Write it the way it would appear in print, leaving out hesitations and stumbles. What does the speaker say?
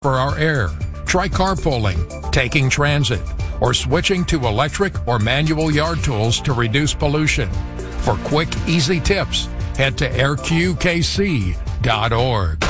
for our air. Try carpooling, taking transit, or switching to electric or manual yard tools to reduce pollution. For quick, easy tips, head to airqkc.org.